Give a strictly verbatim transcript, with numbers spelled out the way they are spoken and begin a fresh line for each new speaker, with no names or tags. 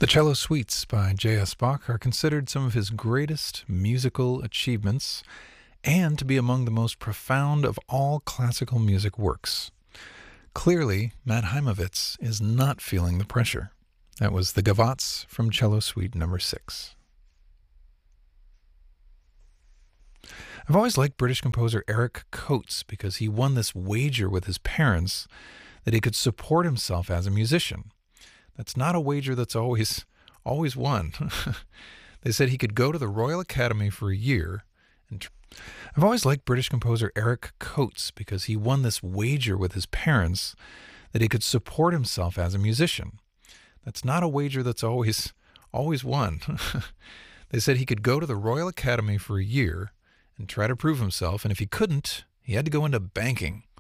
The Cello Suites by J S. Bach are considered some of his greatest musical achievements and to be among the most profound of all classical music works. Clearly, Matt Heimovitz is not feeling the pressure. That was the Gavottes from Cello Suite number six. I've always liked British composer Eric Coates because he won this wager with his parents that he could support himself as a musician. That's not a wager that's always always won. They said he could go to the Royal Academy for a year. And tr- I've always liked British composer Eric Coates because he won this wager with his parents that he could support himself as a musician. That's not a wager that's always always won. They said he could go to the Royal Academy for a year and try to prove himself, and if he couldn't, he had to go into banking.